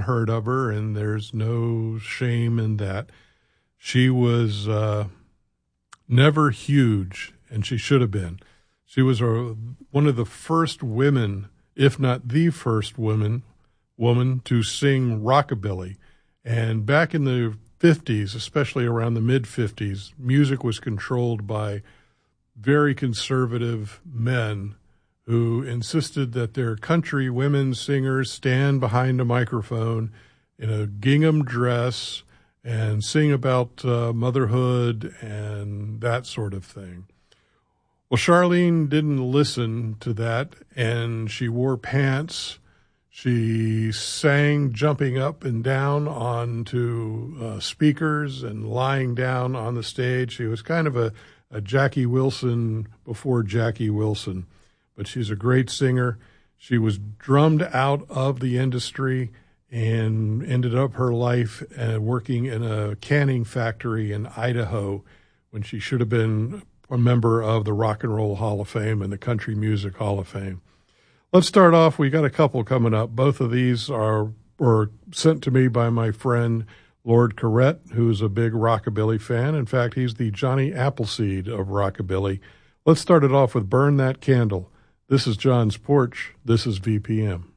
heard of her, and there's no shame in that. She was never huge, and she should have been. She was one of the first women, if not the first woman to sing rockabilly. And back in the 50s, especially around the mid-50s, music was controlled by very conservative men who insisted that their country women singers stand behind a microphone in a gingham dress and sing about motherhood and that sort of thing. Well, Charlene didn't listen to that, and she wore pants. She sang jumping up and down onto speakers and lying down on the stage. She was kind of a Jackie Wilson before Jackie Wilson, but she's a great singer. She was drummed out of the industry and ended up her life working in a canning factory in Idaho when she should have been a member of the Rock and Roll Hall of Fame and the Country Music Hall of Fame. Let's start off. We got a couple coming up. Both of these were sent to me by my friend Lord Corrett, who's a big rockabilly fan. In fact, he's the Johnny Appleseed of rockabilly. Let's start it off with Burn That Candle. This is John's Porch. This is VPM.